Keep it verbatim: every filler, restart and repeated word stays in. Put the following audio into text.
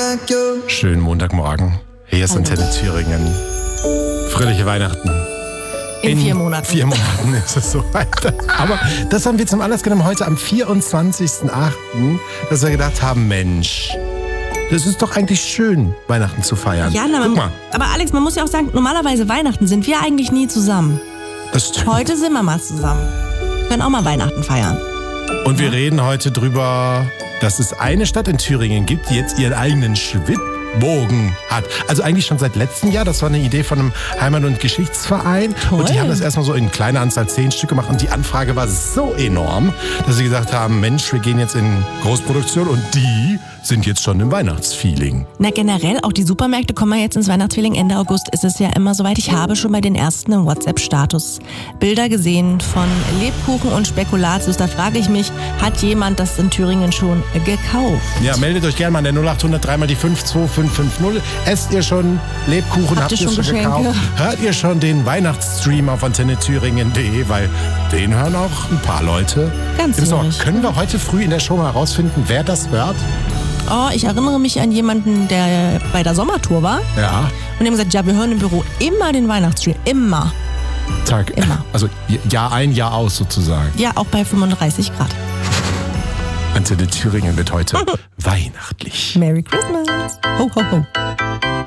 Schönen Montagmorgen. Hier ist Antenne Thüringen. Fröhliche Weihnachten. In, In vier Monaten. vier Monaten ist es soweit. Aber das haben wir zum Anlass genommen heute am vierundzwanzigsten achten, dass wir gedacht haben, Mensch, das ist doch eigentlich schön, Weihnachten zu feiern. Ja, na, Guck man, mal. aber Alex, man muss ja auch sagen, normalerweise Weihnachten sind wir eigentlich nie zusammen. Das stimmt. Heute sind wir mal zusammen. Wir können auch mal Weihnachten feiern. Und wir reden heute drüber, dass es eine Stadt in Thüringen gibt, die jetzt ihren eigenen Schwibbogen hat. Also eigentlich schon seit letztem Jahr. Das war eine Idee von einem Heimat- und Geschichtsverein. Toll. Und die haben das erstmal so in kleiner Anzahl, zehn Stück gemacht. Und die Anfrage war so enorm, dass sie gesagt haben, Mensch, wir gehen jetzt in Großproduktion. Und die sind jetzt schon im Weihnachtsfeeling. Na generell, auch die Supermärkte kommen ja jetzt ins Weihnachtsfeeling. Ende August ist es ja immer soweit. Ich habe schon bei den ersten im WhatsApp-Status Bilder gesehen von Lebkuchen und Spekulatius. Da frage ich mich, hat jemand das in Thüringen schon gekauft? Ja, meldet euch gerne mal an der null acht hundert drei mal die fünf zwei fünf fünf null. Esst ihr schon Lebkuchen? Habt Habt ihr ihr schon schon Geschenke? gekauft? Hört ihr schon den Weihnachtsstream auf antenne thüringen punkt de? Weil den hören auch ein paar Leute. Ganz Im Sommer. sicherlich. Können wir heute früh in der Show mal herausfinden, wer das hört? Oh, ich erinnere mich an jemanden, der bei der Sommertour war. Ja. Und die haben gesagt, ja, wir hören im Büro immer den Weihnachtsstream. Immer. Tag. Immer. Also Jahr ein, Jahr aus sozusagen. Ja, auch bei fünfunddreißig Grad. Antenne Thüringen wird heute weihnachtlich. Merry Christmas. Ho, ho, ho.